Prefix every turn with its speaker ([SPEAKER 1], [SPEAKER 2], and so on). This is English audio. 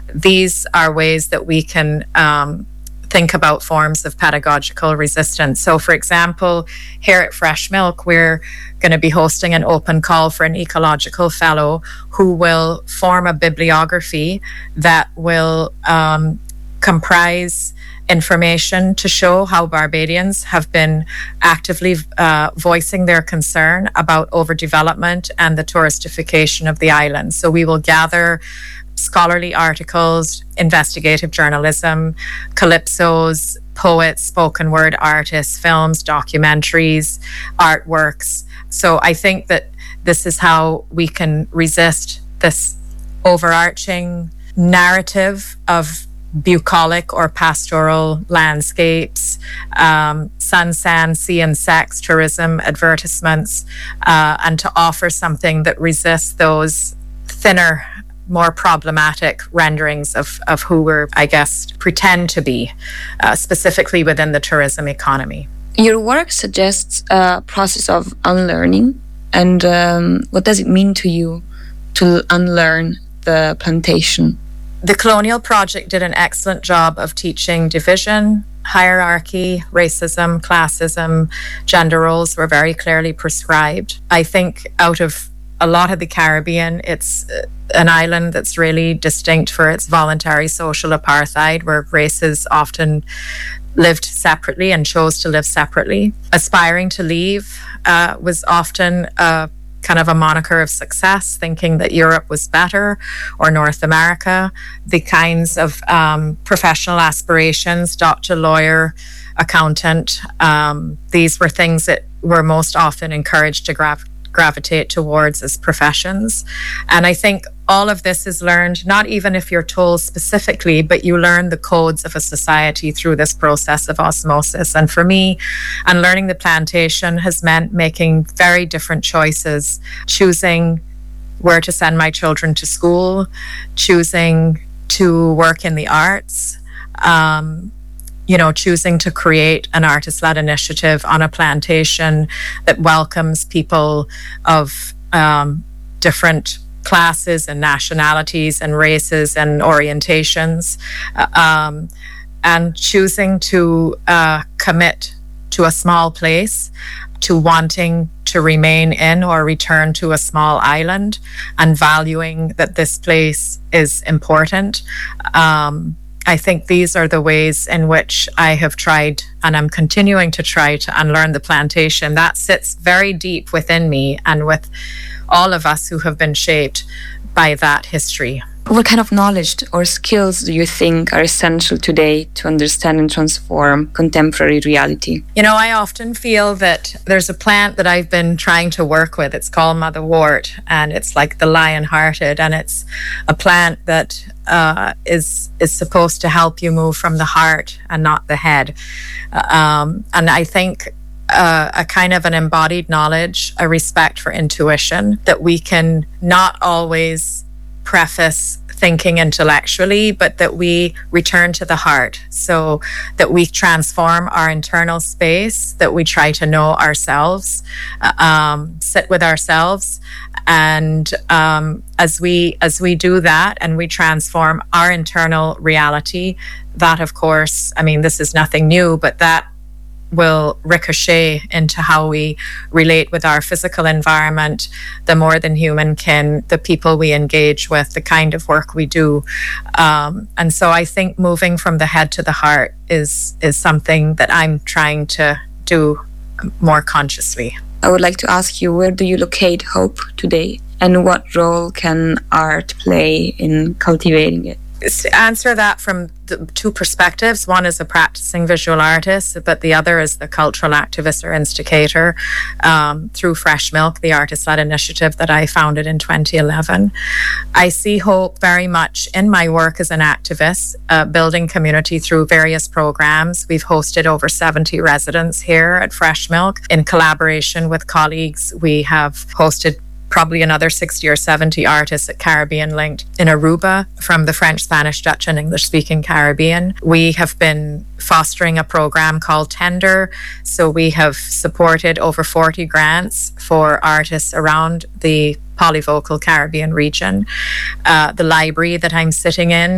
[SPEAKER 1] these are ways that we can think about forms of pedagogical resistance. So, for example, here at Fresh Milk, we're going to be hosting an open call for an ecological fellow who will form a bibliography that will comprise information to show how Barbadians have been actively voicing their concern about overdevelopment and the touristification of the island. So we will gather scholarly articles, investigative journalism, calypsos, poets, spoken word artists, films, documentaries, artworks. So I think that this is how we can resist this overarching narrative of bucolic or pastoral landscapes, sun, sand, sea and sex tourism advertisements, and to offer something that resists those thinner, more problematic renderings of who we're, I guess, pretend to be, specifically within the tourism economy.
[SPEAKER 2] Your work suggests a process of unlearning. And what does it mean to you to unlearn the plantation?
[SPEAKER 1] The Colonial Project did an excellent job of teaching division, hierarchy, racism, classism, gender roles were very clearly prescribed. I think out of a lot of the Caribbean, it's an island that's really distinct for its voluntary social apartheid, where races often lived separately and chose to live separately. Aspiring to leave was often kind of a moniker of success, thinking that Europe was better or North America. The kinds of professional aspirations, doctor, lawyer, accountant, these were things that were most often encouraged to gravitate towards as professions. And I think all of this is learned, not even if you're told specifically, but you learn the codes of a society through this process of osmosis. And for me, unlearning the plantation has meant making very different choices, choosing where to send my children to school, choosing to work in the arts, choosing to create an artist-led initiative on a plantation that welcomes people of different classes and nationalities and races and orientations, and choosing to commit to a small place, to wanting to remain in or return to a small island, and valuing that this place is important. I think these are the ways in which I have tried, and I'm continuing to try, to unlearn the plantation. That sits very deep within me and with all of us who have been shaped by that history.
[SPEAKER 2] What kind of knowledge or skills do you think are essential today to understand and transform contemporary reality?
[SPEAKER 1] I often feel that there's a plant that I've been trying to work with. It's called motherwort, and it's like the lion-hearted, and it's a plant that is supposed to help you move from the heart and not the head. And I think a kind of an embodied knowledge, a respect for intuition, that we can not always preface thinking intellectually, but that we return to the heart, so that we transform our internal space, that we try to know ourselves, sit with ourselves, and as we do that and we transform our internal reality, that of course, this is nothing new, but that will ricochet into how we relate with our physical environment, the more than human kin, the people we engage with, the kind of work we do. And so I think moving from the head to the heart is something that I'm trying to do more consciously.
[SPEAKER 2] I would like to ask you, where do you locate hope today? And what role can art play in cultivating it?
[SPEAKER 1] To answer that from the two perspectives. One is a practicing visual artist, but the other is the cultural activist or instigator through Fresh Milk, the artist-led initiative that I founded in 2011. I see hope very much in my work as an activist, building community through various programs. We've hosted over 70 residents here at Fresh Milk. In collaboration with colleagues, we have hosted probably another 60 or 70 artists at Caribbean Linked in Aruba from the French, Spanish, Dutch and English-speaking Caribbean. We have been fostering a program called Tender. So we have supported over 40 grants for artists around the polyvocal Caribbean region. The library that I'm sitting in